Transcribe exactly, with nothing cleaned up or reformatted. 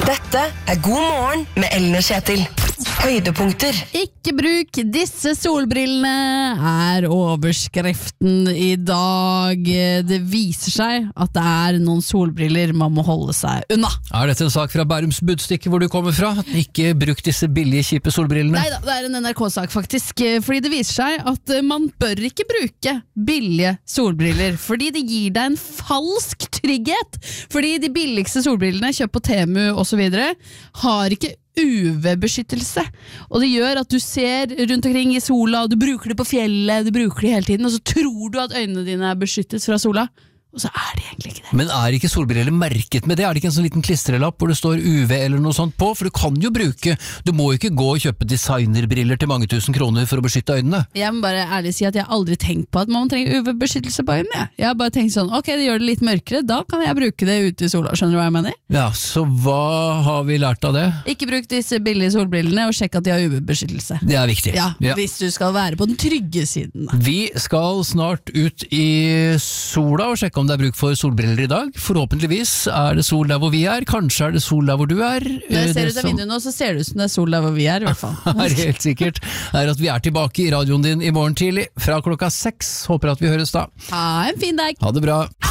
Dette er God morgen med Ellen og Kjetil. Høydepunkter. Ikke bruk disse solbrillene er overskriften i dag. Det viser seg at det er noen solbriller man må holde seg unna. Er dette en sak fra Bærums Budstikke hvor du kommer fra? Ikke bruk disse billige, kjipe solbrillene? Neida, det er en N R K-sak faktisk, fordi det viser seg at man bør ikke bruke billige solbriller, fordi det gir deg en falsk trygghet. Fordi de billigste solbrillene, kjøpt på Temu og så videre, har ikke U V-beskyttelse, og det gjør at du ser rundt omkring i sola, og du bruker det på fjellet, du bruker det hele tiden, og så tror du at øynene dine er beskyttet fra sola, og så er det egentlig ikke det. Men er ikke solbriller merket med det? Er det ikke en sånn liten klistrelapp hvor det står U V eller noe sånt på? For du kan jo bruke, du må ikke gå og kjøpe designerbriller til mange tusen kroner for å beskytte øynene. Jeg må bare ærlig si at jeg har aldri tenkt på at man trenger U V-beskyttelse på øynene. Jeg har bare tenkt sånn, ok, det gjør det litt mørkere, da kan jeg bruke det ute i sola, skjønner du hva jeg mener? Ja, så hva har vi lært av det? Ikke bruk disse billige solbrillene, og sjekk at de har U V-beskyttelse. Det er viktig. Ja, Ja. hvis du skal være på den trygge siden. Da. Vi skal snart ut i sola og sjekke om det er bruk for solbriller i dag. Forhåpentligvis er det sol der hvor vi er, kanskje er det sol der hvor du er. Når jeg ser ut av vinduet nå, så ser det ut som det er sol der hvor vi er, i hvert fall. er helt sikkert er at vi er tilbake i radioen din i morgen tidlig fra klokka seks. Håper at vi høres da. Ha en fin dag! Ha det bra!